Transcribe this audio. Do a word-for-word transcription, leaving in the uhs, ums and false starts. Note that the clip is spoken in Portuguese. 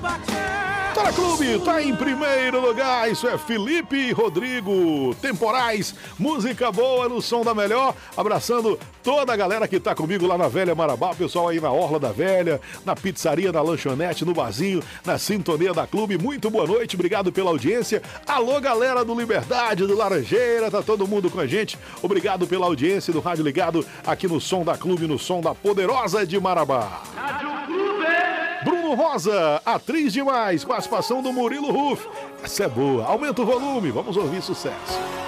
Tá na Clube, tá em primeiro lugar, isso é Felipe e Rodrigo, Temporais, música boa no som da melhor, abraçando toda a galera que tá comigo lá na Velha Marabá, pessoal aí na Orla da Velha, na pizzaria, na lanchonete, no barzinho, na sintonia da Clube, muito boa noite, obrigado pela audiência, alô galera do Liberdade, do Laranjeira, tá todo mundo com a gente, obrigado pela audiência do Rádio Ligado, aqui no som da Clube, no som da Poderosa de Marabá. Rádio Clube! Bruno Rosa, atriz demais, participação do Murilo Ruff. Essa é boa. Aumenta o volume, vamos ouvir sucesso.